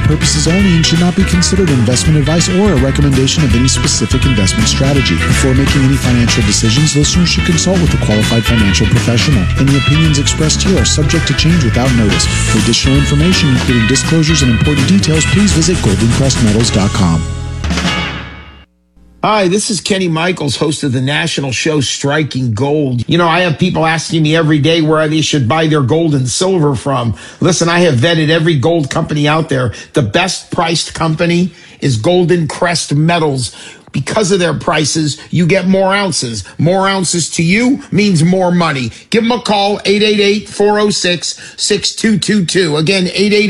purposes only and should not be considered investment advice or a recommendation of any specific investment strategy. Before making any financial decisions, listeners should consult with a qualified financial professional. Any opinions expressed here are subject to change without notice. For additional information, including disclosures and important details, please visit goldencrestmetals.com. Hi, this is Kenny Michaels, host of the national show Striking Gold. You know, I have people asking me every day where they should buy their gold and silver from. Listen, I have vetted every gold company out there. The best priced company is Golden Crest Metals. Because of their prices, you get more ounces. More ounces to you means more money. Give them a call, 888-406-6222. Again,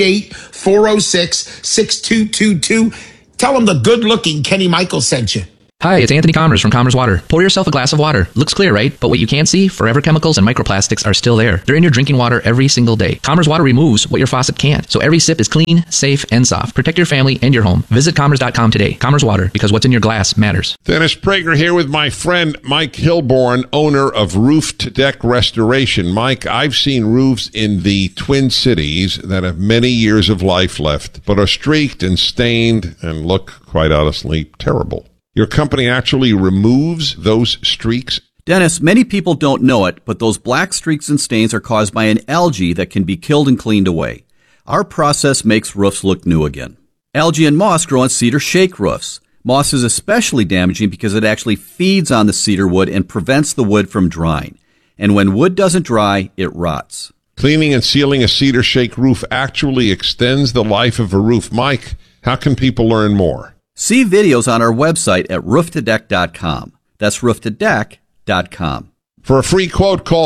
888-406-6222. Tell them the good-looking Kenny Michaels sent you. Hi, it's Anthony Commerce from Commerce Water. Pour yourself a glass of water. Looks clear, right? But what you can't see, forever chemicals and microplastics are still there. They're in your drinking water every single day. Commerce Water removes what your faucet can't. So every sip is clean, safe, and soft. Protect your family and your home. Visit commerce.com today. Commerce Water, because what's in your glass matters. Dennis Prager here with my friend Mike Hilborn, owner of Roof to Deck Restoration. Mike, I've seen roofs in the Twin Cities that have many years of life left, but are streaked and stained and look, quite honestly, terrible. Your company actually removes those streaks? Dennis, many people don't know it, but those black streaks and stains are caused by an algae that can be killed and cleaned away. Our process makes roofs look new again. Algae and moss grow on cedar shake roofs. Moss is especially damaging because it actually feeds on the cedar wood and prevents the wood from drying. And when wood doesn't dry, it rots. Cleaning and sealing a cedar shake roof actually extends the life of a roof. Mike, how can people learn more? See videos on our website at rooftodeck.com. That's rooftodeck.com. For a free quote, call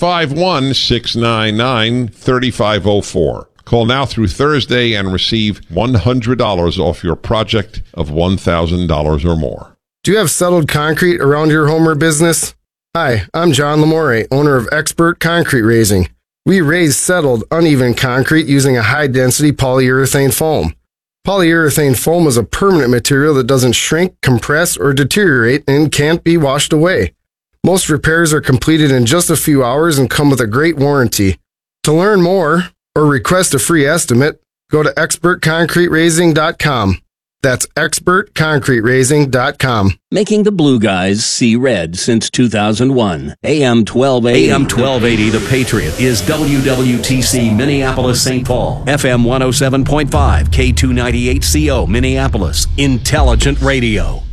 651-699-3504. Call now through Thursday and receive $100 off your project of $1,000 or more. Do you have settled concrete around your home or business? Hi, I'm John Lamore, owner of Expert Concrete Raising. We raise settled, uneven concrete using a high-density polyurethane foam. Polyurethane foam is a permanent material that doesn't shrink, compress, or deteriorate and can't be washed away. Most repairs are completed in just a few hours and come with a great warranty. To learn more or request a free estimate, go to expertconcreteraising.com. That's expertconcreteraising.com. Making the blue guys see red since 2001. AM 1280. AM 1280, The Patriot, is WWTC Minneapolis, St. Paul. FM 107.5, K298CO, Minneapolis. Intelligent Radio.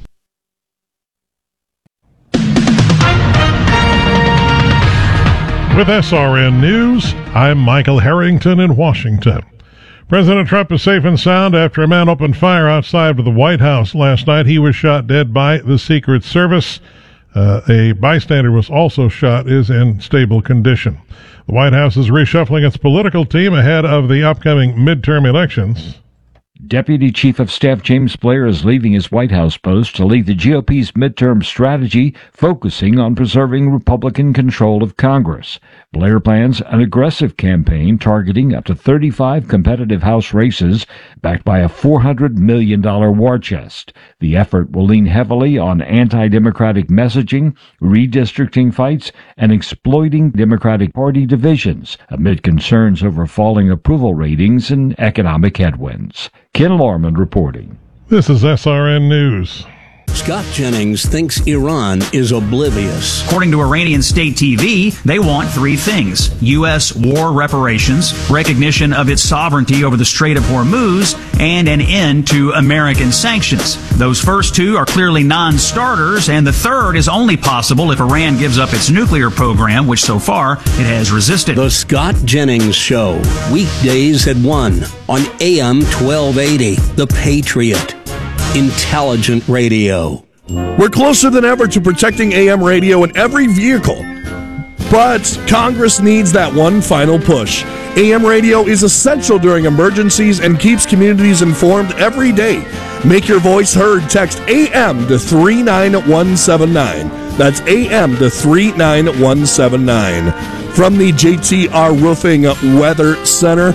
With SRN News, I'm Michael Harrington in Washington. President Trump is safe and sound after a man opened fire outside of the White House last night. He was shot dead by the Secret Service. A bystander was also shot, is in stable condition. The White House is reshuffling its political team ahead of the upcoming midterm elections. Deputy Chief of Staff James Blair is leaving his White House post to lead the GOP's midterm strategy, focusing on preserving Republican control of Congress. Blair plans an aggressive campaign targeting up to 35 competitive House races, backed by a $400 million war chest. The effort will lean heavily on anti-democratic messaging, redistricting fights, and exploiting Democratic Party divisions amid concerns over falling approval ratings and economic headwinds. Ken Lorman reporting. This is SRN News. Scott Jennings thinks Iran is oblivious. According to Iranian state TV, they want three things: U.S. war reparations, recognition of its sovereignty over the Strait of Hormuz, and an end to American sanctions. Those first two are clearly non-starters, and the third is only possible if Iran gives up its nuclear program, which so far it has resisted. The Scott Jennings Show, weekdays at 1 on AM 1280, The Patriot. Intelligent Radio. We're closer than ever to protecting AM radio in every vehicle. But Congress needs that one final push. AM radio is essential during emergencies and keeps communities informed every day. Make your voice heard. Text AM to 39179. That's AM to 39179. From the JTR Roofing Weather Center,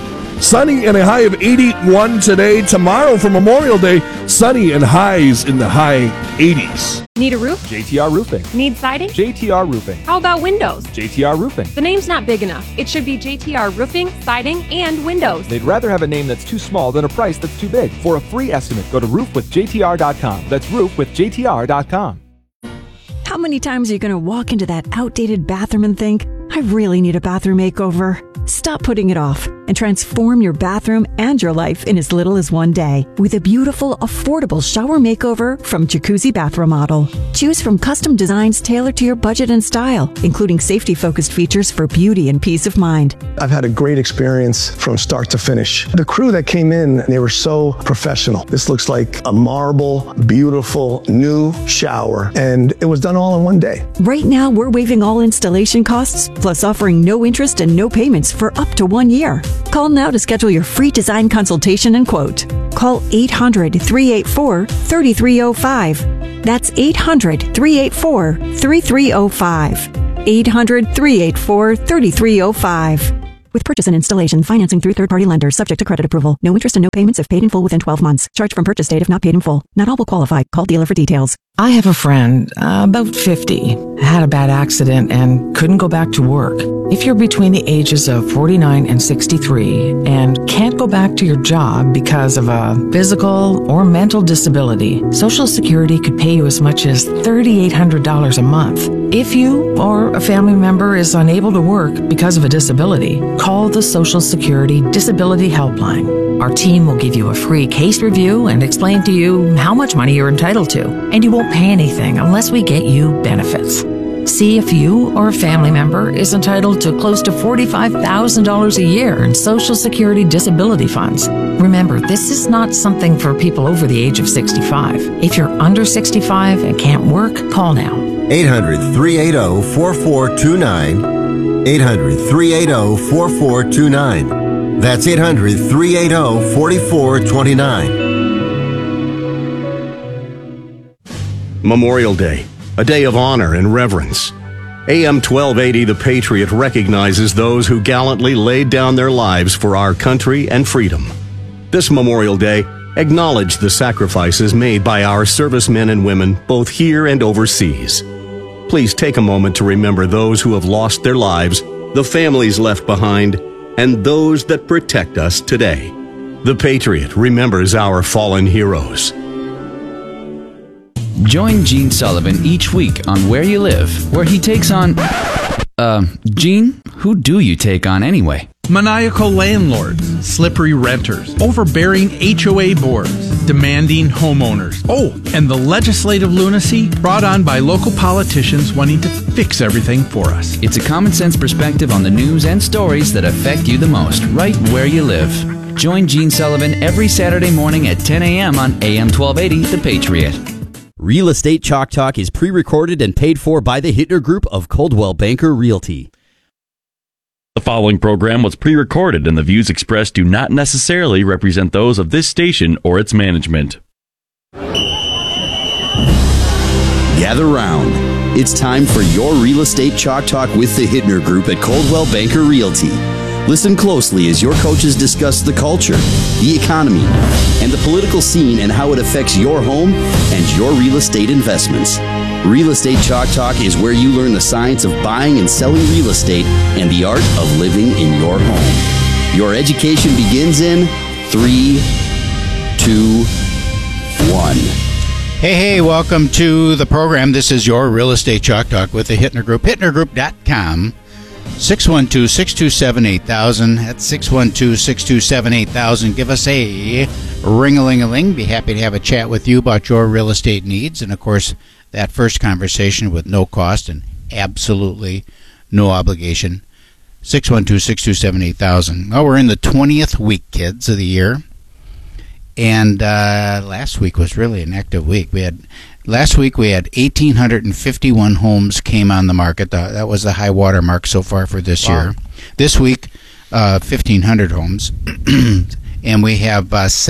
Sunny and a high of 81 today. Tomorrow for Memorial Day, sunny and highs in the high 80s. Need a roof? JTR Roofing. Need siding? JTR Roofing. How about windows? JTR Roofing. The name's not big enough. It should be JTR Roofing, Siding, and Windows. They'd rather have a name that's too small than a price that's too big. For a free estimate, go to roofwithjtr.com. That's roofwithjtr.com. How many times are you going to walk into that outdated bathroom and think, I really need a bathroom makeover? Stop putting it off and transform your bathroom and your life in as little as one day with a beautiful, affordable shower makeover from Jacuzzi Bath Remodel. Choose from custom designs tailored to your budget and style, including safety-focused features for beauty and peace of mind. I've had a great experience from start to finish. The crew that came in, they were so professional. This looks like a marble, beautiful, new shower, and it was done all in one day. Right now, we're waiving all installation costs, plus offering no interest and no payments for up to 1 year. Call now to schedule your free design consultation and quote. Call 800-384-3305. That's 800-384-3305. 800-384-3305. With purchase and installation, financing through third-party lenders, subject to credit approval. No interest and no payments if paid in full within 12 months. Charge from purchase date if not paid in full. Not all will qualify. Call dealer for details. I have a friend, about 50, had a bad accident and couldn't go back to work. If you're between the ages of 49 and 63 and can't go back to your job because of a physical or mental disability, Social Security could pay you as much as $3,800 a month. If you or a family member is unable to work because of a disability, call the Social Security Disability Helpline. Our team will give you a free case review and explain to you how much money you're entitled to, and you won't pay anything unless we get you benefits. See if you or a family member is entitled to close to $45,000 a year in Social Security disability funds. Remember, this is not something for people over the age of 65. If you're under 65 and can't work, call now. 800-380-4429. 800-380-4429. That's 800-380-4429. Memorial Day, a day of honor and reverence. AM 1280 The Patriot recognizes those who gallantly laid down their lives for our country and freedom. This Memorial Day, acknowledge the sacrifices made by our servicemen and women both here and overseas. Please take a moment to remember those who have lost their lives, the families left behind, and those that protect us today. The Patriot remembers our fallen heroes. Join Gene Sullivan each week on Where You Live, where he takes on... Gene, who do you take on anyway? Maniacal landlords, slippery renters, overbearing HOA boards, demanding homeowners. Oh, and the legislative lunacy brought on by local politicians wanting to fix everything for us. It's a common sense perspective on the news and stories that affect you the most, right where you live. Join Gene Sullivan every Saturday morning at 10 a.m. on AM 1280, The Patriot. Real Estate Chalk Talk is pre-recorded and paid for by the Hittner Group of Coldwell Banker Realty. The following program was pre-recorded and the views expressed do not necessarily represent those of this station or its management. Gather round. It's time for your Real Estate Chalk Talk with the Hittner Group at Coldwell Banker Realty. Listen closely as your coaches discuss the culture, the economy, and the political scene and how it affects your home and your real estate investments. Real Estate Chalk Talk is where you learn the science of buying and selling real estate and the art of living in your home. Your education begins in 3, 2, 1. Hey, welcome to the program. This is your Real Estate Chalk Talk with the Hittner Group. HittnerGroup.com. 612-627-8000. That's 612-627-8000. Give us a ring-a-ling-a-ling. Be happy to have a chat with you about your real estate needs. And, of course, that first conversation with no cost and absolutely no obligation. 612-627-8000. Well, we're in the 20th week, kids, of the year. And last week was really an active week. Last week we had 1,851 homes came on the market. That was the high water mark so far for this year. This week, 1,500 homes. And we have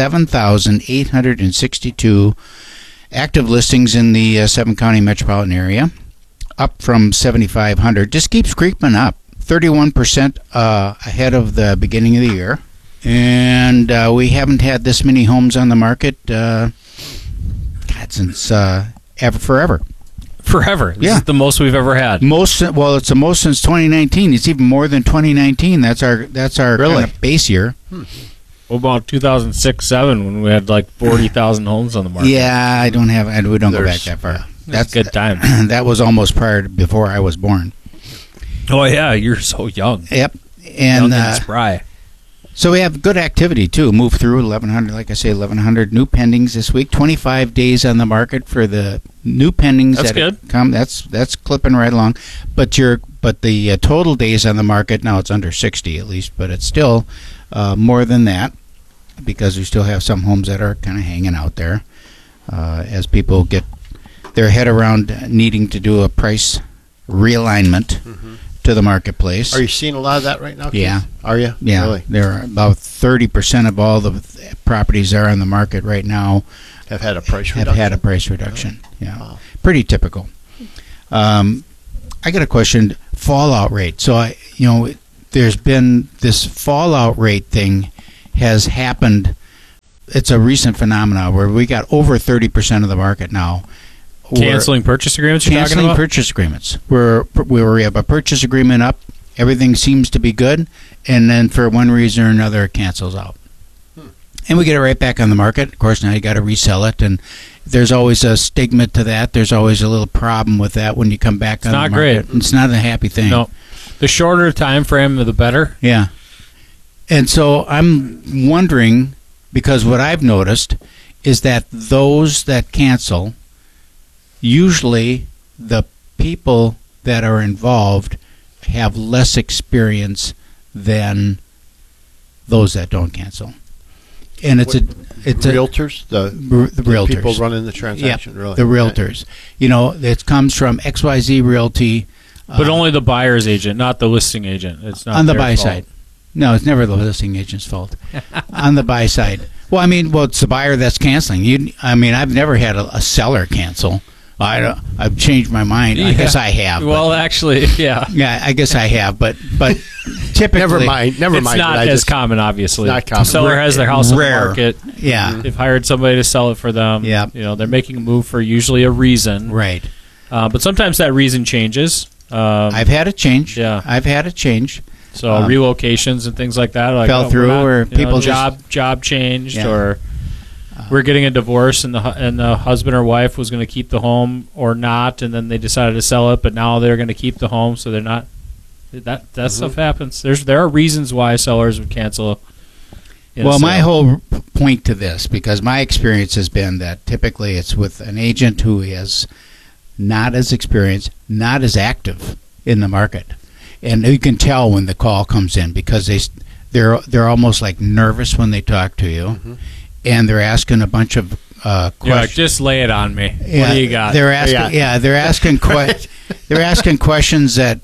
7,862 active listings in the 7-county metropolitan area, up from 7,500. Just keeps creeping up. 31% ahead of the beginning of the year. and we haven't had this many homes on the market since forever. Forever. This is the most we've ever had. It's the most since 2019. It's even more than 2019. That's our kind of base year. What about 2006-07 when we had like 40,000 homes on the market? Yeah, we don't go back that far. That's a good time. That was almost before I was born. Oh yeah, you're so young. Yep, and spry. So we have good activity too. Move through 1,100, like I say, 1,100 new pendings this week. 25 days on the market for the new pendings. That's good. That's clipping right along. But the total days on the market now, it's under 60 at least, but it's still more than that because we still have some homes that are kind of hanging out there as people get their head around needing to do a price realignment to the marketplace. Are you seeing a lot of that right now, Keith? Yeah. Are you? Yeah. Really? There are about 30% of all the properties that are on the market right now have had a price reduction. Have had a price reduction. Really? Yeah. Wow. Pretty typical. I got a question. Fallout rate. So there's been this fallout rate thing has happened. It's a recent phenomenon where we got over 30% of the market now. Canceling purchase agreements. Canceling purchase agreements. Where we have a purchase agreement up, everything seems to be good, and then for one reason or another, it cancels out. And we get it right back on the market. Of course, now you got to resell it, and there's always a stigma to that. There's always a little problem with that when you come back on the market. It's not great. It's not a happy thing. No. The shorter time frame, the better. Yeah. And so I'm wondering, because what I've noticed is that those that cancel, usually the people that are involved have less experience than those that don't cancel. And it's realtors, the realtors, people running the transaction. Yep, really, the realtors. It comes from XYZ Realty, but only the buyer's agent, not the listing agent. It's not on the their buy fault. side. No, it's never the listing agent's fault. On the buy side, it's the buyer that's canceling. I've never had a seller cancel. I've changed my mind. I guess I have. Well, actually, yeah. Yeah, I guess I have, but typically, never mind. It's not as common, obviously. Not common. The seller has their house on the market. Yeah, they've hired somebody to sell it for them. Yeah, they're making a move for usually a reason. Right. But sometimes that reason changes. I've had it change. Yeah, I've had it change. So relocations and things like that fell through, or people job changed, yeah. or we're getting a divorce, and the husband or wife was going to keep the home or not, and then they decided to sell it, but now they're going to keep the home, so they're not. That stuff happens. There are reasons why sellers would cancel. Well, my whole point to this, because my experience has been that typically it's with an agent who is not as experienced, not as active in the market, and you can tell when the call comes in because they're almost like nervous when they talk to you, and they're asking a bunch of questions. Yeah, just lay it on me. Yeah, what do you got? They're asking. Yeah, they're asking they're asking questions that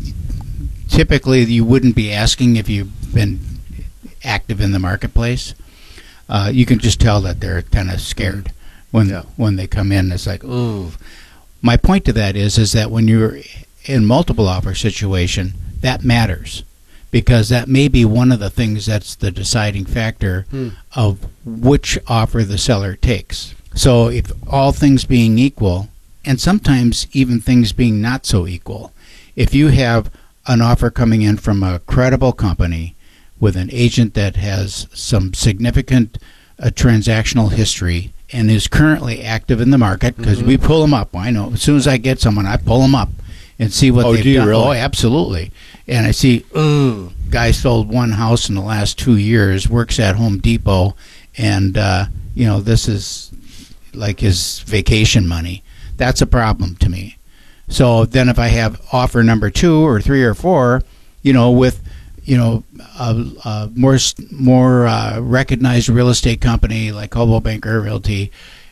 typically you wouldn't be asking if you've been active in the marketplace. You can just tell that they're kind of scared when they come in. It's like, ooh. My point to that is that when you're in multiple offer situation, that matters, because that may be one of the things that's the deciding factor of which offer the seller takes. So if all things being equal, and sometimes even things being not so equal, if you have an offer coming in from a credible company with an agent that has some significant transactional history and is currently active in the market, because we pull them up. I know as soon as I get someone, I pull them up and see what they've done. Really? Oh, absolutely. And I see, guy sold one house in the last 2 years, works at Home Depot, and this is like his vacation money. That's a problem to me. So then if I have offer number 2 or 3 or 4, with a more recognized real estate company like Coldwell Banker Realty,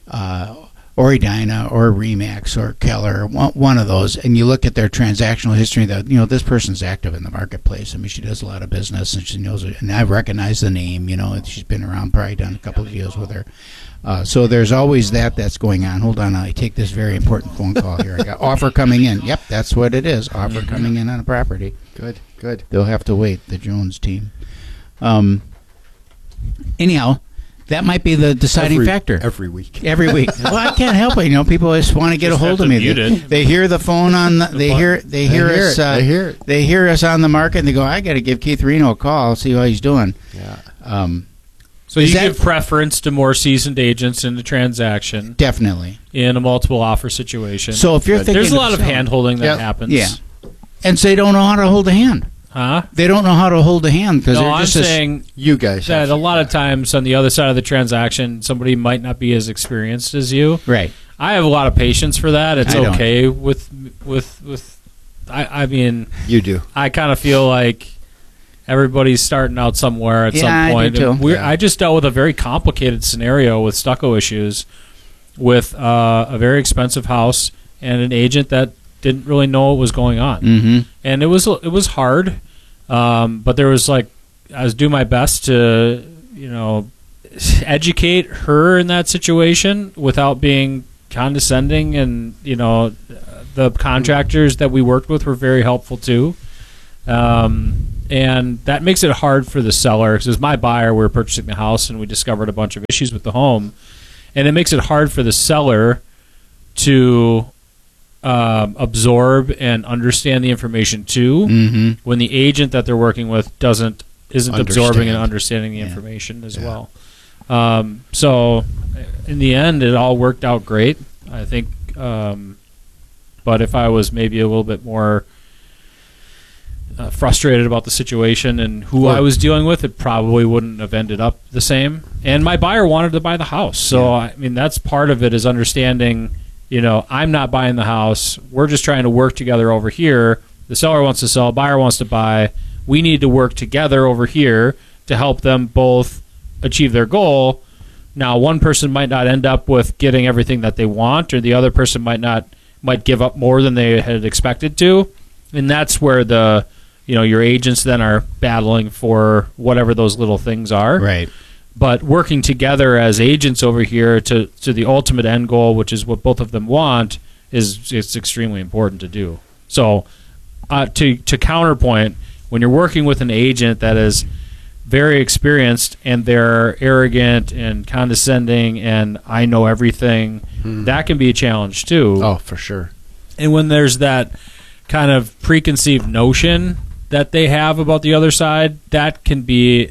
or Edina, or Remax, or Keller, one of those, and you look at their transactional history, that this person's active in the marketplace. I mean, she does a lot of business, and she knows it, and I recognize the name. And she's been around, probably done a couple of deals with her. So there's always that's going on. Hold on, I take this very important phone call here. I got offer coming in. Yep, that's what it is. Offer coming in on a property. Good. They'll have to wait, the Jones team. anyhow, that might be the deciding factor. Every week. Every week. Well, I can't help it. People just want to get a hold of me. They hear the phone on. They hear us. They hear us on the market, and they go, "I got to give Keith Reno a call, see how he's doing." Yeah. So you give preference to more seasoned agents in the transaction, definitely in a multiple offer situation. So if you're thinking, there's a lot of hand holding that happens. Yeah, and so they don't know how to hold a hand. Huh? They don't know how to hold a hand because they're just saying you guys that a lot of times on the other side of the transaction, somebody might not be as experienced as you. Right. I have a lot of patience for that. It's okay with. I mean, you do. I kind of feel like everybody's starting out somewhere at some point. I do too. I just dealt with a very complicated scenario with stucco issues, with a very expensive house and an agent that didn't really know what was going on, and it was hard. But there was I was doing my best to educate her in that situation without being condescending, and the contractors that we worked with were very helpful too. And that makes it hard for the seller because as my buyer, we were purchasing the house and we discovered a bunch of issues with the home, and it makes it hard for the seller to absorb and understand the information too when the agent that they're working with isn't absorbing and understanding the information as well. So in the end, it all worked out great, I think. But if I was maybe a little bit more frustrated about the situation and who I was dealing with, it probably wouldn't have ended up the same. And my buyer wanted to buy the house, so I mean that's part of it, is understanding. I'm not buying the house. We're just trying to work together over here. The seller wants to sell, buyer wants to buy. We need to work together over here to help them both achieve their goal. Now, one person might not end up with getting everything that they want, or the other person might give up more than they had expected to. And that's where your agents then are battling for whatever those little things are. Right. But working together as agents over here to the ultimate end goal, which is what both of them want, it's extremely important to do. So to counterpoint, when you're working with an agent that is very experienced and they're arrogant and condescending and I know everything, that can be a challenge too. Oh, for sure. And when there's that kind of preconceived notion that they have about the other side, that can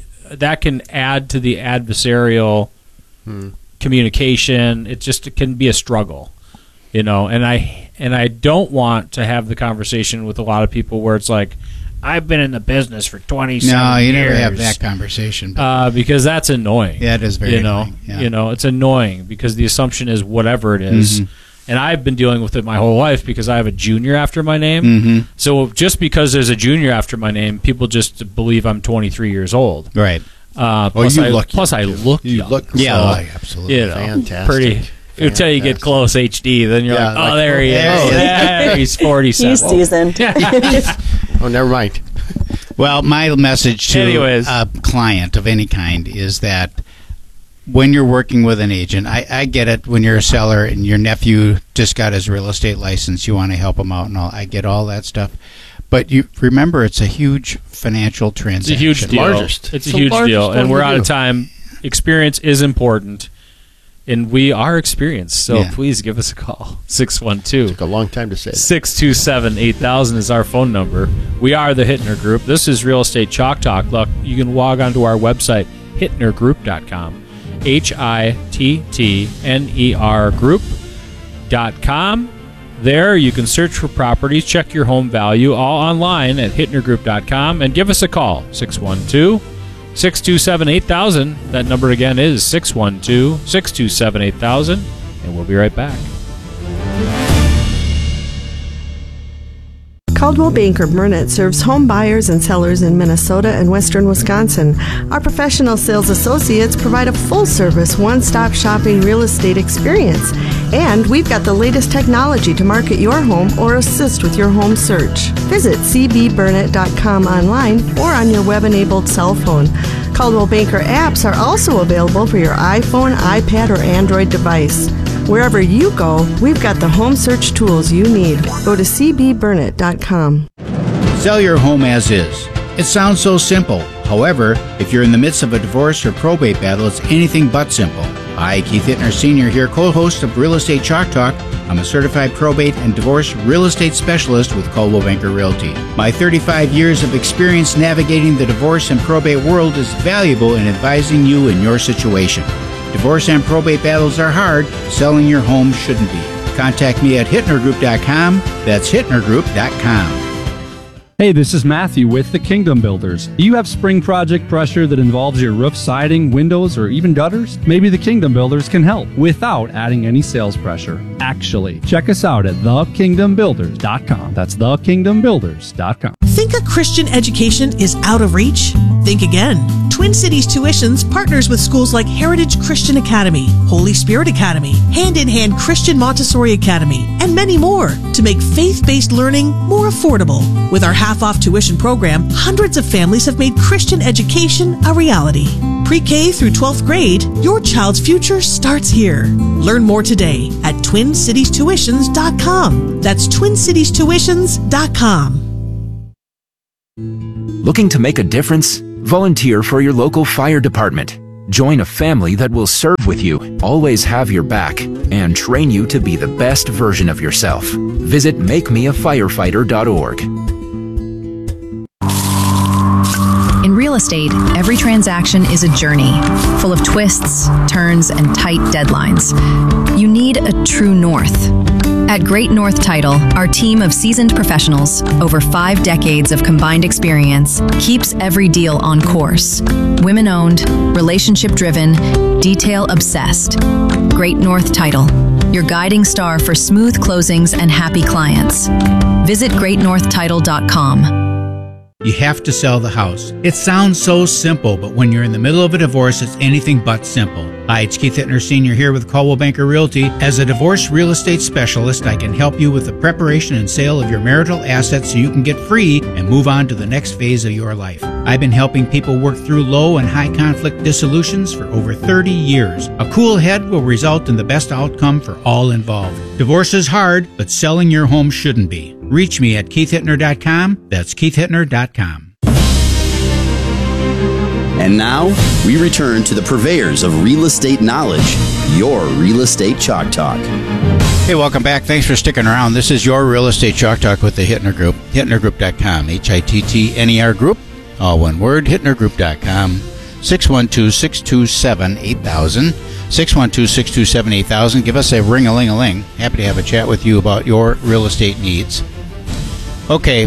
add to the adversarial communication. It can be a struggle, and I don't want to have the conversation with a lot of people where it's like, I've been in the business for 27 years. No, you never have that conversation. Because that's annoying. Yeah, it is very annoying. Yeah. It's annoying because the assumption is whatever it is. And I've been dealing with it my whole life because I have a junior after my name. So just because there's a junior after my name, people just believe I'm 23 years old. Right. Plus I look young. Yeah, absolutely. Fantastic. Until you get close HD, then you're like, there he is. Yeah, he's 47. He's seasoned. Oh, never mind. Well, my message to a client of any kind is that when you're working with an agent, I get it. When you're a seller and your nephew just got his real estate license, you want to help him out and all. I get all that stuff. But you remember, it's a huge financial transaction. It's a huge deal. It's a huge deal. And we're out of time. Experience is important. And we are experienced, so please give us a call. 612. Took a long time to say that. 627-8000 is our phone number. We are the Hittner Group. This is Real Estate Chalk Talk. Look, you can log on to our website, hittnergroup.com. HITTNER group.com. There you can search for properties, check your home value, all online at hittnergroup.com, and give us a call, 612-627-8000. That number again is 612-627-8000, and we'll be right back. Coldwell Banker Burnett serves home buyers and sellers in Minnesota and western Wisconsin. Our professional sales associates provide a full-service, one-stop shopping real estate experience. And we've got the latest technology to market your home or assist with your home search. Visit cbburnett.com online or on your web-enabled cell phone. Coldwell Banker apps are also available for your iPhone, iPad, or Android device. Wherever you go, we've got the home search tools you need. Go to cbburnett.com. Sell your home as is. It sounds so simple. However, if you're in the midst of a divorce or probate battle, it's anything but simple. Hi, Keith Hittner Sr. here, co-host of Real Estate Chalk Talk. I'm a certified probate and divorce real estate specialist with Coldwell Banker Realty. My 35 years of experience navigating the divorce and probate world is valuable in advising you in your situation. Divorce and probate battles are hard. Selling your home shouldn't be. Contact me at HittnerGroup.com. That's HittnerGroup.com. Hey, this is Matthew with the Kingdom Builders. Do you have spring project pressure that involves your roof, siding, windows, or even gutters? Maybe the Kingdom Builders can help without adding any sales pressure. Actually, check us out at thekingdombuilders.com. That's thekingdombuilders.com. Think a Christian education is out of reach? Think again. Twin Cities Tuitions partners with schools like Heritage Christian Academy, Holy Spirit Academy, Hand in Hand Christian Montessori Academy, and many more to make faith-based learning more affordable. With our half-off tuition program, hundreds of families have made Christian education a reality. Pre-K through 12th grade, your child's future starts here. Learn more today at TwinCitiesTuitions.com. That's TwinCitiesTuitions.com. Looking to make a difference? Volunteer for your local fire department. Join a family that will serve with you, always have your back, and train you to be the best version of yourself. Visit makemeafirefighter.org. In real estate, every transaction is a journey, full of twists, turns, and tight deadlines. You need a true north. At Great North Title, our team of seasoned professionals, over 5 decades of combined experience, keeps every deal on course. Women-owned, relationship-driven, detail-obsessed. Great North Title, your guiding star for smooth closings and happy clients. Visit greatnorthtitle.com. You have to sell the house. It sounds so simple, but when you're in the middle of a divorce, it's anything but simple. Hi, it's Keith Hittner Sr. here with Coldwell Banker Realty. As a divorce real estate specialist, I can help you with the preparation and sale of your marital assets so you can get free and move on to the next phase of your life. I've been helping people work through low and high conflict dissolutions for over 30 years. A cool head will result in the best outcome for all involved. Divorce is hard, but selling your home shouldn't be. Reach me at KeithHittner.com. That's KeithHittner.com. And now, we return to the purveyors of real estate knowledge, your Real Estate Chalk Talk. Hey, welcome back. Thanks for sticking around. This is your Real Estate Chalk Talk with the Hittner Group. HittnerGroup.com. HITTNER Group. All one word. HittnerGroup.com. 612-627-8000. 612-627-8000. Give us a ring-a-ling-a-ling. Happy to have a chat with you about your real estate needs. Okay,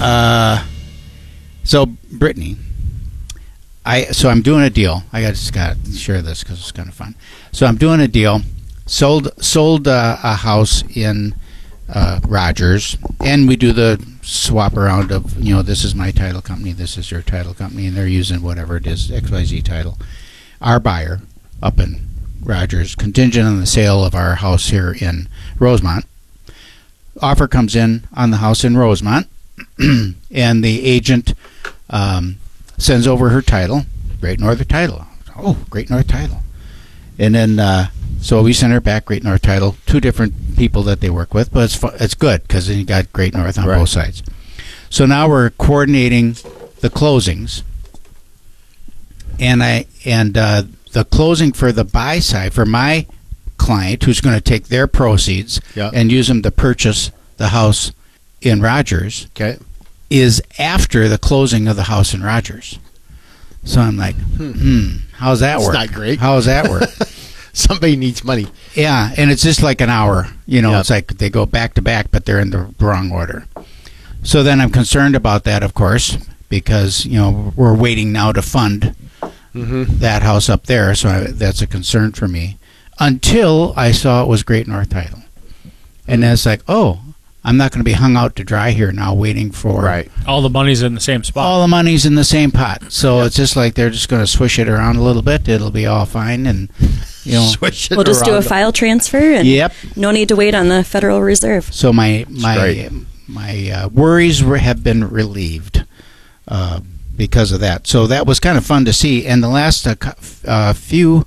so Brittany, I'm doing a deal. I just got to share this because it's kind of fun. So I'm doing a deal. Sold a house in Rogers, and we do the swap around of, this is my title company, this is your title company, and they're using whatever it is, XYZ title. Our buyer up in Rogers, contingent on the sale of our house here in Rosemont. Offer comes in on the house in Rosemont, and the agent sends over her title, Great North Title. Oh, Great North Title. And then, so we send her back Great North Title, 2 different people that they work with, but it's good because then you got Great North on both sides. So now we're coordinating the closings, and the closing for the buy side, for my client who's going to take their proceeds and use them to purchase the house in Rogers, is after the closing of the house in Rogers. So I'm like, how's that work? That's not great. How does that work? Somebody needs money. Yeah, and it's just like an hour. It's like they go back to back, but they're in the wrong order. So then I'm concerned about that, of course, because, we're waiting now to fund that house up there, so that's a concern for me. Until I saw it was Great North Title. And then it's like, I'm not going to be hung out to dry here now waiting for... All the money's in the same spot. All the money's in the same pot. So it's just like they're just going to swish it around a little bit. It'll be all fine. And, swish it we'll just do a file transfer and no need to wait on the Federal Reserve. So my worries have been relieved because of that. So that was kind of fun to see. And the last few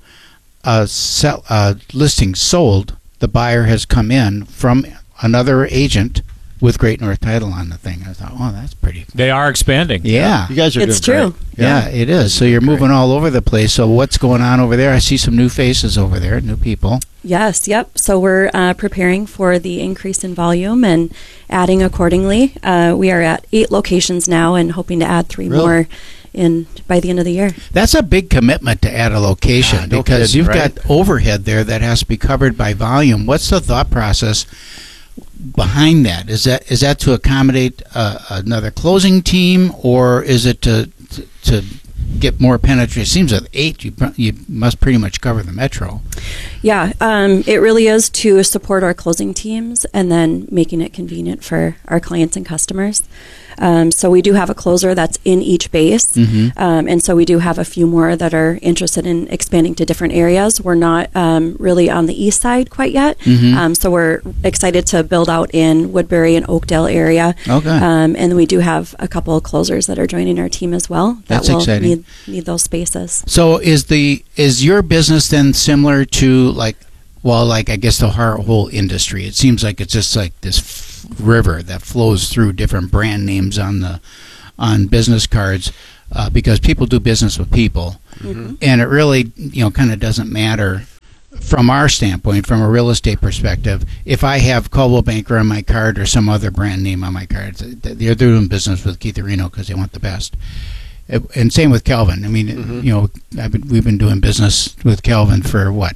listings sold, the buyer has come in from another agent with Great North Title on the thing. I thought, oh, that's pretty. They are expanding. Yeah. You guys are It's doing true. great. Yeah, it is. So you're moving all over the place. So what's going on over there? I see some new faces over there, new people. Yes, yep. So we're preparing for the increase in volume and adding accordingly. We are at 8 locations now and hoping to add 3 more by the end of the year. That's a big commitment to add a location because you've got overhead there that has to be covered by volume. What's the thought process behind that? Is that to accommodate another closing team, or is it to get more penetration? It seems that 8 you must pretty much cover the metro. Yeah, it really is to support our closing teams and then making it convenient for our clients and customers. So we do have a closer that's in each base, and so we do have a few more that are interested in expanding to different areas. We're not really on the east side quite yet, so we're excited to build out in Woodbury and Oakdale area. Okay. And we do have a couple of closers that are joining our team as well. That's that will exciting. Need those spaces. So is your business then similar to like I guess the whole industry? It seems like it's just like this river that flows through different brand names on business cards because people do business with people, and it really kind of doesn't matter from our standpoint, from a real estate perspective, if I have Coldwell Banker on my card or some other brand name on my card. They're doing business with Keith Areno because they want the best. And same with Kelvin. I mean, we've been doing business with Kelvin for what?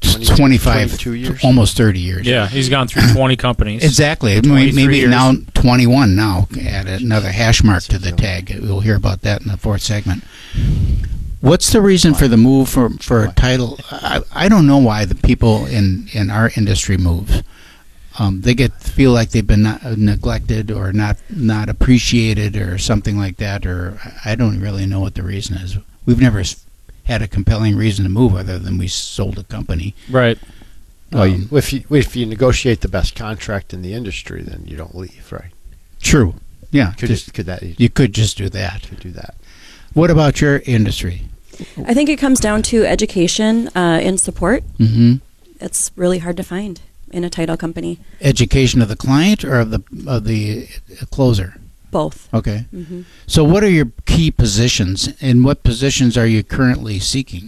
22 years, almost 30 years. Yeah, he's gone through 20 companies. Exactly. Maybe years. Now 21 now. Add another hash mark to the tag. We'll hear about that in the 4th segment. What's the reason for the move for a title? I don't know why the people in our industry move. They feel like they've been neglected or not appreciated or something like that, or I don't really know what the reason is. We've never had a compelling reason to move other than we sold a company. Right. Well, if you negotiate the best contract in the industry, then you don't leave, right? True. Yeah. You could just do that. Could do that. What about your industry? I think it comes down to education and support. Mm-hmm. It's really hard to find in a title company. Education of the client or of the closer? Both. Okay. So what are your key positions, and what positions are you currently seeking?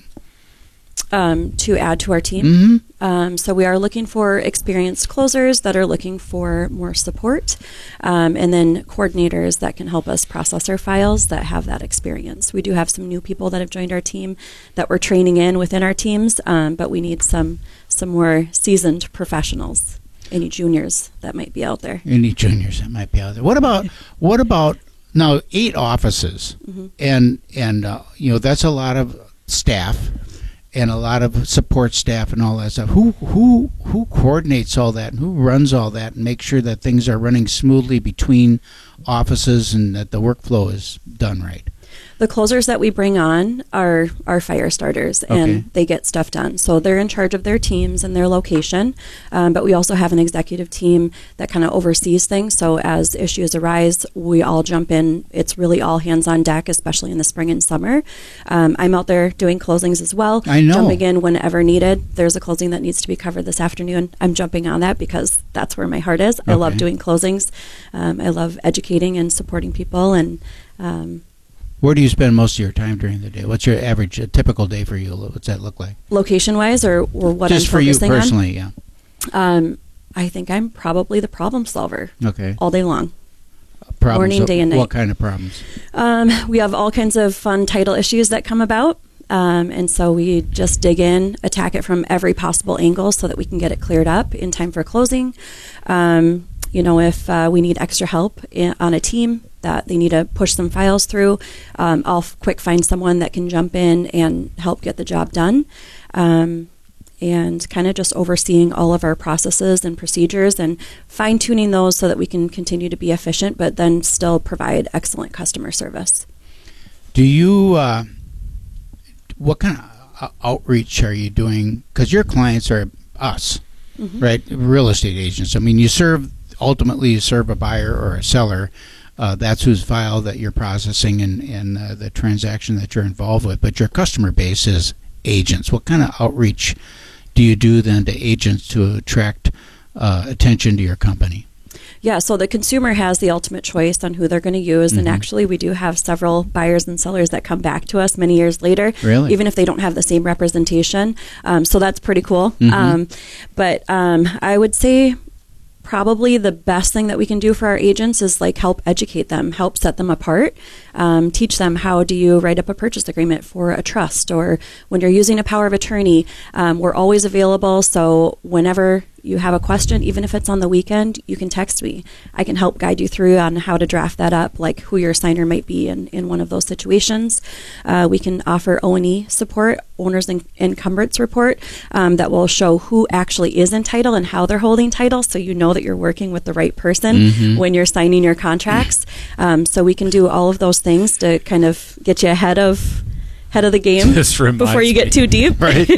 To add to our team. So we are looking for experienced closers that are looking for more support, and then coordinators that can help us process our files that have that experience. We do have some new people that have joined our team that we're training in within our teams, but we need some more seasoned professionals. Any juniors that might be out there. What about now 8 offices, and that's a lot of staff and a lot of support staff and all that stuff. Who coordinates all that and who runs all that and makes sure that things are running smoothly between offices and that the workflow is done right? The closers that we bring on are fire starters, and they get stuff done. So they're in charge of their teams and their location, but we also have an executive team that kind of oversees things. So as issues arise, we all jump in. It's really all hands on deck, especially in the spring and summer. I'm out there doing closings as well. I know. Jumping in whenever needed. There's a closing that needs to be covered this afternoon. I'm jumping on that because that's where my heart is. I love doing closings. I love educating and supporting people, and where do you spend most of your time during the day? What's your average, typical day for you? What's that look like? Location-wise, or what just I'm for you focusing on? personally, yeah. I think I'm probably the problem solver. Okay. All day long. Problems, morning, day, and night. What kind of problems? We have all kinds of fun title issues that come about, and so we just dig in, attack it from every possible angle so that we can get it cleared up in time for closing. If we need extra help on a team that they need to push some files through, I'll quick find someone that can jump in and help get the job done. And kind of just overseeing all of our processes and procedures and fine-tuning those so that we can continue to be efficient, but then still provide excellent customer service. Do you, what kind of outreach are you doing? Because your clients are us, right? Real estate agents. I mean, ultimately you serve a buyer or a seller. That's whose file that you're processing and the transaction that you're involved with. But your customer base is agents. What kind of outreach do you do then to agents to attract attention to your company? Yeah, so the consumer has the ultimate choice on who they're going to use. And actually, we do have several buyers and sellers that come back to us many years later, even if they don't have the same representation. So that's pretty cool. But I would say probably the best thing that we can do for our agents is like help educate them, help set them apart, teach them how do you write up a purchase agreement for a trust, or when you're using a power of attorney, we're always available. So whenever you have a question, even if it's on the weekend, you can text me. I can help guide you through on how to draft that up, like who your signer might be in one of those situations. We can offer O&E support, owner's encumbrance report, that will show who actually is in title and how they're holding title, so you know that you're working with the right person when you're signing your contracts. So we can do all of those things to kind of get you ahead of the game before you get too deep. Right.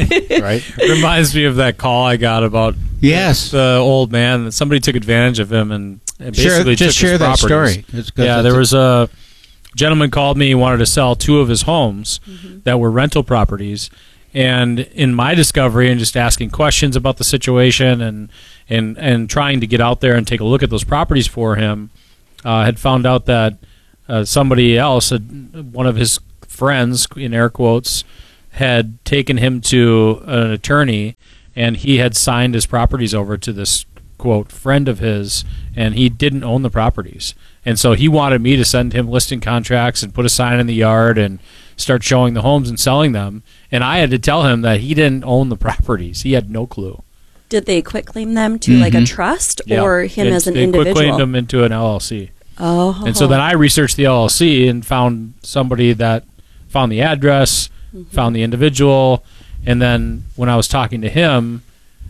Reminds me of that call I got about the old man that somebody took advantage of him and basically took share his that properties. story. Yeah, there was a gentleman called me. He wanted to sell 2 of his homes that were rental properties. And in my discovery and just asking questions about the situation and trying to get out there and take a look at those properties for him, had found out that somebody else, one of his friends, in air quotes, had taken him to an attorney, and he had signed his properties over to this, quote, friend of his, and he didn't own the properties. And so he wanted me to send him listing contracts and put a sign in the yard and start showing the homes and selling them. And I had to tell him that he didn't own the properties. He had no clue. Did they quitclaim them to like a trust or him as an individual? They quitclaimed them into an LLC. Oh. And so then I researched the LLC and found somebody that found the address, found the individual, and then when I was talking to him,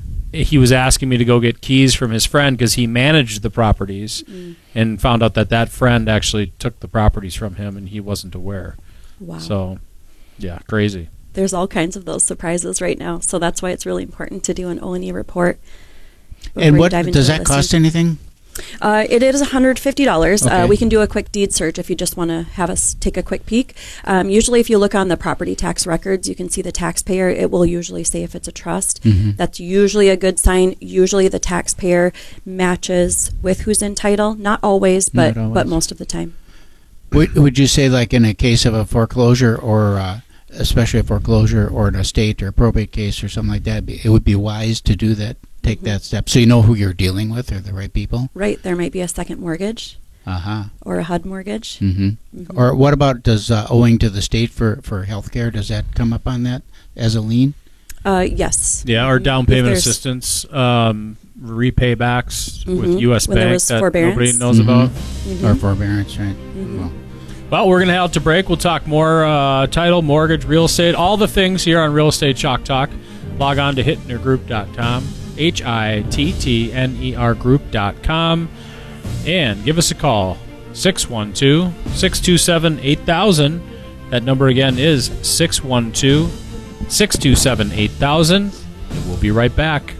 he was asking me to go get keys from his friend because he managed the properties, and found out that friend actually took the properties from him and he wasn't aware. Wow. So, yeah, crazy. There's all kinds of those surprises right now, so that's why it's really important to do an O&E report. And what does that cost anything? It is $150. Okay. We can do a quick deed search if you just want to have us take a quick peek. Usually if you look on the property tax records, you can see the taxpayer. It will usually say if it's a trust. That's usually a good sign. Usually the taxpayer matches with who's in title. Not always, but most of the time. Would you say, like in a case of a foreclosure, or especially a foreclosure or an estate or a probate case or something like that, it would be wise to do that? Take that step so you know who you're dealing with or the right people? Right. There might be a second mortgage or a HUD mortgage. Or what about, does owing to the state for health care, does that come up on that as a lien? Yes. Yeah, or down payment assistance, repaybacks with U.S. Bank that nobody knows about. Or forbearance, right? Well, we're going to head out to break. We'll talk more title, mortgage, real estate, all the things here on Real Estate Chalk Talk. Log on to hittnergroup.com. HITTNER group.com, and give us a call, 612-627-8000. That number again is 612-627-8000, and we'll be right back.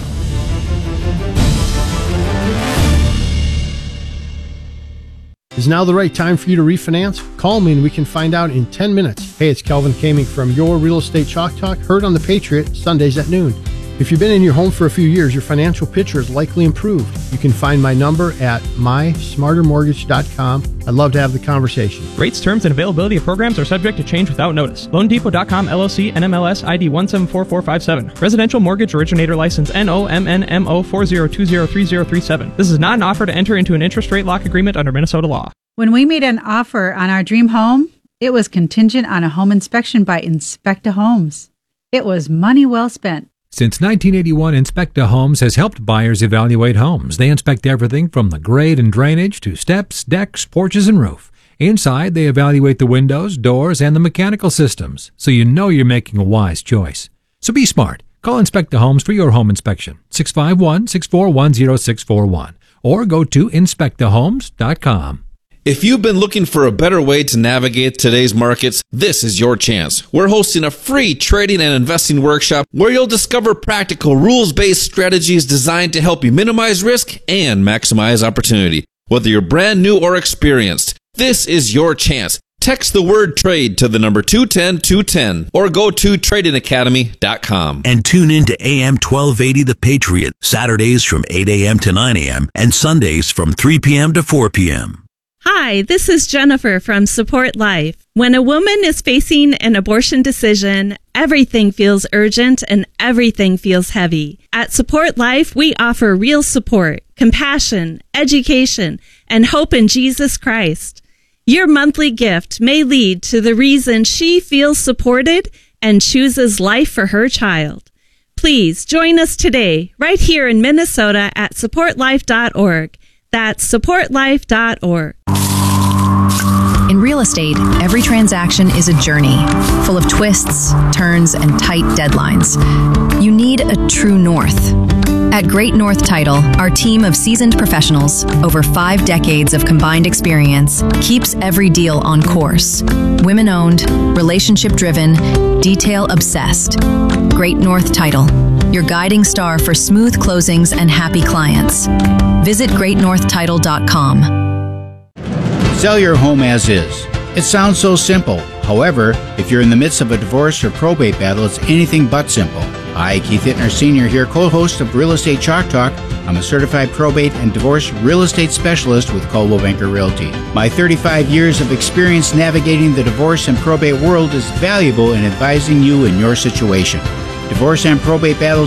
Is now the right time for you to refinance? Call me and we can find out in 10 minutes. Hey, it's Kelvin Kaming from Your Real Estate Chalk Talk, heard on The Patriot, Sundays at noon. If you've been in your home for a few years, your financial picture is likely improved. You can find my number at mysmartermortgage.com. I'd love to have the conversation. Rates, terms, and availability of programs are subject to change without notice. LoanDepot.com, LLC, NMLS ID 174457. Residential Mortgage Originator License NOMNMO 40203037. This is not an offer to enter into an interest rate lock agreement under Minnesota law. When we made an offer on our dream home, it was contingent on a home inspection by Inspecta Homes. It was money well spent. Since 1981, Inspecta Homes has helped buyers evaluate homes. They inspect everything from the grade and drainage to steps, decks, porches, and roof. Inside, they evaluate the windows, doors, and the mechanical systems, so you know you're making a wise choice. So be smart. Call Inspecta Homes for your home inspection, 651-641-0641, or go to inspectahomes.com. If you've been looking for a better way to navigate today's markets, this is your chance. We're hosting a free trading and investing workshop where you'll discover practical rules-based strategies designed to help you minimize risk and maximize opportunity. Whether you're brand new or experienced, this is your chance. Text the word trade to the number 210-210 or go to tradingacademy.com. And tune in to AM 1280 The Patriot, Saturdays from 8 a.m. to 9 a.m. and Sundays from 3 p.m. to 4 p.m. Hi, this is Jennifer from Support Life. When a woman is facing an abortion decision, everything feels urgent and everything feels heavy. At Support Life, we offer real support, compassion, education, and hope in Jesus Christ. Your monthly gift may lead to the reason she feels supported and chooses life for her child. Please join us today, right here in Minnesota at supportlife.org. That's supportlife.org. In real estate, every transaction is a journey, full of twists, turns, and tight deadlines. You need a true north. At Great North Title, our team of seasoned professionals, over 5 decades of combined experience, keeps every deal on course. Women-owned, relationship-driven, detail-obsessed. Great North Title, your guiding star for smooth closings and happy clients. Visit greatnorthtitle.com. Sell your home as is. It sounds so simple. However, if you're in the midst of a divorce or probate battle, it's anything but simple. Hi, Keith Hittner Sr. here, co-host of Real Estate Chalk Talk. I'm a certified probate and divorce real estate specialist with Coldwell Banker Realty. My 35 years of experience navigating the divorce and probate world is valuable in advising you in your situation. Divorce and probate battles